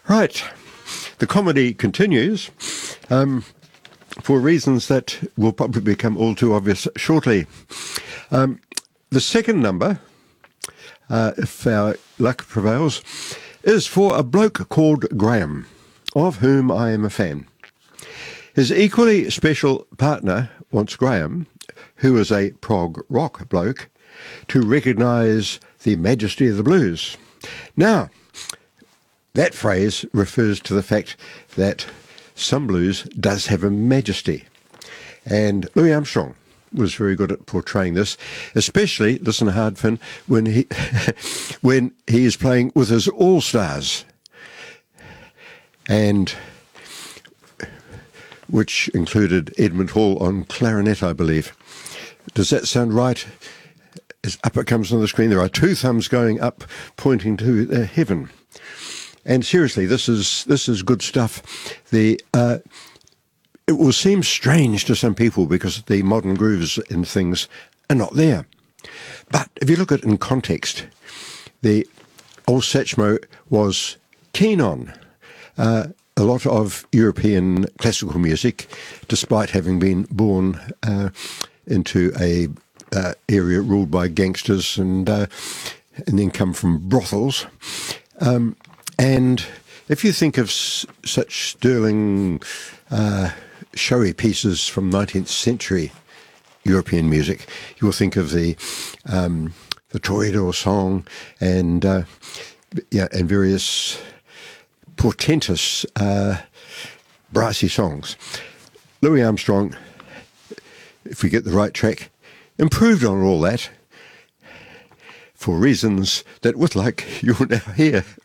Right, the comedy continues for reasons that will probably become all too obvious shortly. The second number, if our luck prevails, is for a bloke called Graham, of whom I am a fan. His equally special partner wants Graham, who is a prog rock bloke, to recognise the majesty of the blues. Now, that phrase refers to the fact that some blues does have a majesty. And Louis Armstrong was very good at portraying this, especially, listen hard, Finn, when he when he is playing with his all-stars, and which included Edmund Hall on clarinet, I believe. Does that sound right? As up it comes on the screen, there are two thumbs going up, pointing to heaven. And seriously, this is good stuff. It will seem strange to some people because the modern grooves and things are not there. But if you look at it in context, the old Satchmo was keen on a lot of European classical music, despite having been born into a area ruled by gangsters and then come from brothels. And if you think of such sterling, showy pieces from 19th century European music, you will think of the Toreador song and various portentous brassy songs. Louis Armstrong, if we get the right track, improved on all that for reasons that, with luck, you'll now hear.